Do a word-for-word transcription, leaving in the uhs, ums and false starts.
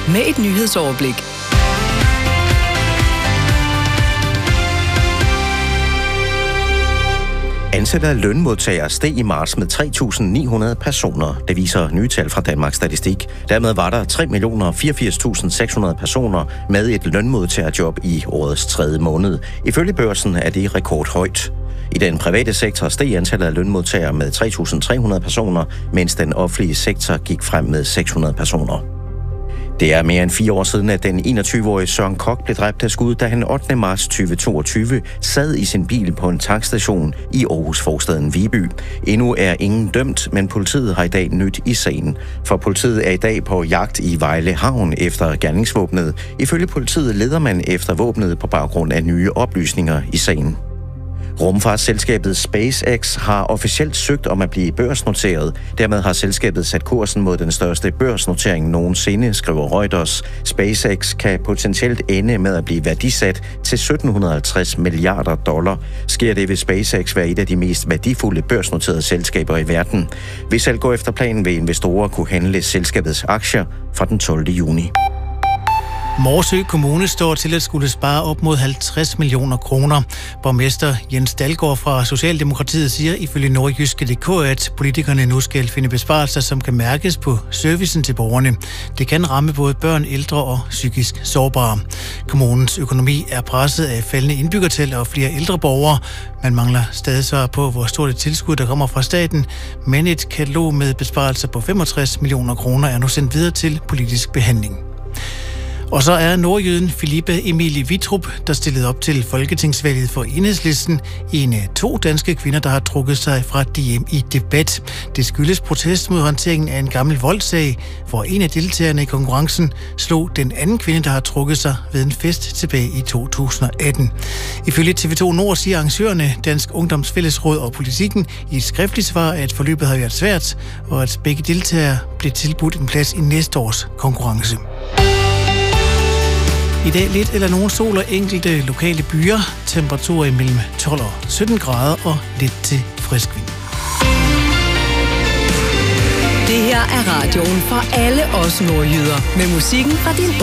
med et nyhedsoverblik. Antallet af lønmodtagere steg i marts med tre tusind ni hundrede personer. Det viser nye tal fra Danmarks Statistik. Dermed var der tre millioner fireogfirs tusind seks hundrede personer med et lønmodtagerjob i årets tredje måned. Ifølge Børsen er det rekordhøjt. I den private sektor steg antallet af lønmodtagere med tre tusind tre hundrede personer, mens den offentlige sektor gik frem med seks hundrede personer. Det er mere end fire år siden, at den enogtyve-årige Søren Kok blev dræbt af skud, da han ottende marts to tusind og toogtyve sad i sin bil på en tankstation i Aarhus forstaden Viby. Endnu er ingen dømt, men politiet har i dag nyt i sagen. For politiet er i dag på jagt i Vejle Havn efter gerningsvåbnet. Ifølge politiet leder man efter våbnet på baggrund af nye oplysninger i sagen. Rumfartsselskabet SpaceX har officielt søgt om at blive børsnoteret. Dermed har selskabet sat kursen mod den største børsnotering nogensinde, skriver Reuters. SpaceX kan potentielt ende med at blive værdisat til sytten halvtreds milliarder dollar. Sker det, vil SpaceX være et af de mest værdifulde børsnoterede selskaber i verden. Hvis alt går efter planen, vil investorer kunne handle selskabets aktier fra den tolvte juni. Morsø Kommune står til at skulle spare op mod halvtreds millioner kroner. Borgmester Jens Dalgaard fra Socialdemokratiet siger ifølge Nordjyske punktum d k, at politikerne nu skal finde besparelser, som kan mærkes på servicen til borgerne. Det kan ramme både børn, ældre og psykisk sårbare. Kommunens økonomi er presset af faldende indbyggertal og flere ældre borgere. Man mangler stadig svar på, hvor stort et tilskud, der kommer fra staten, men et katalog med besparelser på femogtres millioner kroner er nu sendt videre til politisk behandling. Og så er nordjyden Philippe Emilie Wittrup, der stillede op til folketingsvalget for Enhedslisten, en af to danske kvinder, der har trukket sig fra D M i debat. Det skyldes protest mod håndteringen af en gammel voldssag, hvor en af deltagerne i konkurrencen slog den anden kvinde, der har trukket sig ved en fest tilbage i to tusind og atten. Ifølge T V to Nord siger arrangørerne, Dansk Ungdomsfællesråd og Politikken i et skriftligt svar, at forløbet har været svært, og at begge deltagere blev tilbudt en plads i næste års konkurrence. I dag lidt eller nogen sol og enkelte lokale byer. Temperaturer imellem tolv og sytten grader og lidt til frisk vind. Det her er radioen for alle os nordjyder med musikken fra din